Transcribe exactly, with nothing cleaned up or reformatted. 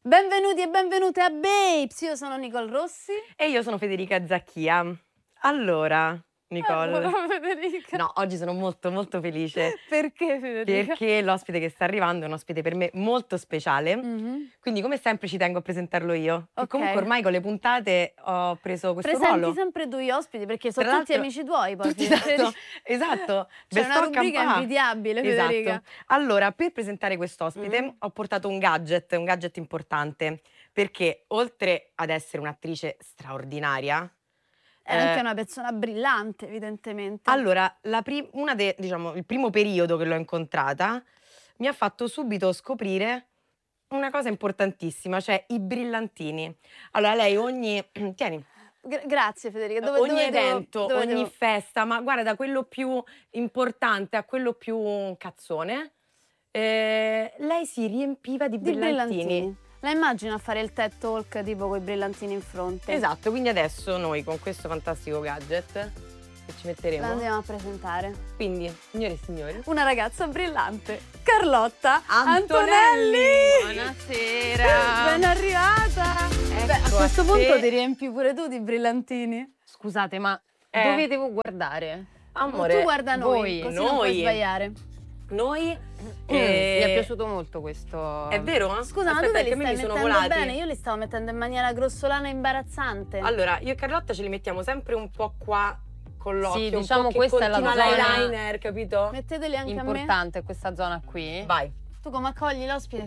Benvenuti e benvenute a Babes, io sono Nicole Rossi. E io sono Federica Zacchia. Allora, Nicole, Allora, Federica. no, oggi sono molto molto felice Perché Federica? perché l'ospite che sta arrivando è un ospite per me molto speciale. Mhm. Quindi come sempre ci tengo a presentarlo io. E Ok. comunque ormai con le puntate ho preso questo Presenti ruolo. sempre tu gli ospiti perché sono Tra tutti l'altro- amici tuoi poi. Tutti, Federica. esatto, esatto. C'è Ve una sto rubrica campà. invidiabile, Esatto. Federica. Allora, per presentare quest'ospite Mm. ho portato un gadget, un gadget importante, perché oltre ad essere un'attrice straordinaria, È anche eh, una persona brillante, evidentemente. allora, la pri- una de- diciamo, il primo periodo che l'ho incontrata mi ha fatto subito scoprire una cosa importantissima, cioè i brillantini. Allora, lei ogni, tieni, Gra- grazie Federica. Dove, ogni dove devo- evento, dove ogni devo- festa, ma guarda, da quello più importante a quello più cazzone, eh, lei si riempiva di Di brillantini. brillantini. La immagino a fare il TED Talk tipo con i brillantini in fronte. Esatto, quindi adesso noi con questo fantastico gadget che ci La metteremo, andiamo a presentare. quindi, signore e signori, Una ragazza brillante, Carlotta Antonelli! Antonelli! Buonasera! Ben arrivata! Ecco Beh, a a questo te. punto ti riempi pure tu di brillantini. Scusate, ma Eh. dove devo guardare? amore, tu guarda noi, voi, così non puoi noi. sbagliare. noi, Mi eh, è piaciuto molto questo. è vero? Scusa, ma Aspetta, tu te li perché a me stai mi sono mettendo volati. bene? Io li stavo mettendo in maniera grossolana e imbarazzante. Allora, io e Carlotta ce li mettiamo sempre un po' qua con l'occhio, Sì, un diciamo po' che questa è la continua zona l'eyeliner, capito? Metteteli anche a me. Importante questa zona qui. Vai. Tu come accogli l'ospite?